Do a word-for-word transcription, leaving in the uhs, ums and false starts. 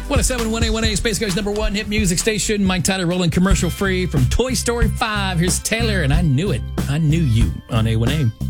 one oh seven one A one A, Space Coast number one hit music station. Mike Tyler rolling commercial free from Toy Story five. Here's Taylor, and I knew it. I knew you on A one A.